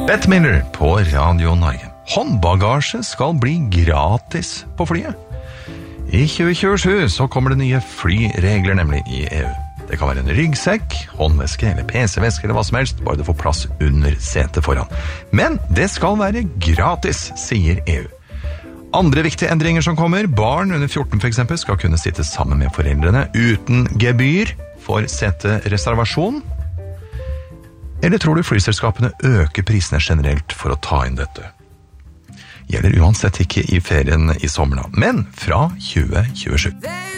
Bette Midler på Radio Norge. Håndbagasje skal bli gratis på flyet. I 2027 så kommer det nye flyregler nemlig i EU. Det kan være en ryggsekk, håndveske eller PC-veske eller hva som helst, bare du får plass under setet foran. Men det skal være gratis, sier EU. Andre viktige endringer som kommer, barn under 14 for eksempel skal kunne sitte sammen med foreldrene uten gebyr for setereservasjon. Eller tror du flyselskapene øker prisene generelt for å ta inn dette? Gjelder uansett ikke i ferien i sommeren, men fra 2027.